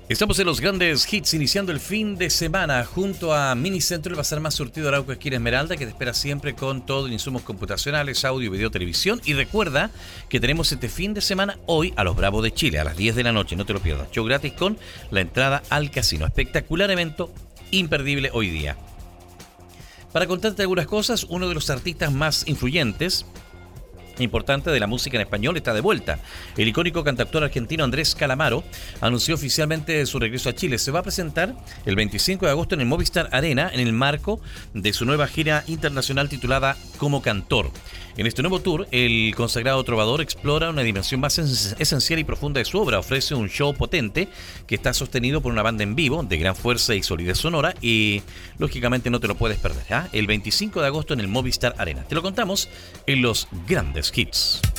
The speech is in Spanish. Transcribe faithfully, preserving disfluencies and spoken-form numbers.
Estamos en los grandes hits, iniciando el fin de semana junto a Minicentro, el bazar más surtido de Arauco, esquina Esmeralda, que te espera siempre con todo en insumos computacionales, audio, video, televisión. Y recuerda que tenemos este fin de semana hoy a los Bravos de Chile, a las diez de la noche, no te lo pierdas. Show gratis con la entrada al casino. Espectacular evento, imperdible hoy día. Para contarte algunas cosas, uno de los artistas más influyentes, importante de la música en español, está de vuelta. El icónico cantautor argentino Andrés Calamaro anunció oficialmente su regreso a Chile. Se va a presentar el veinticinco de agosto en el Movistar Arena en el marco de su nueva gira internacional titulada Como Cantor. En este nuevo tour, el consagrado trovador explora una dimensión más esencial y profunda de su obra. Ofrece un show potente que está sostenido por una banda en vivo de gran fuerza y solidez sonora y, lógicamente, no te lo puedes perder, ¿eh? El veinticinco de agosto en el Movistar Arena. Te lo contamos en los grandes hits.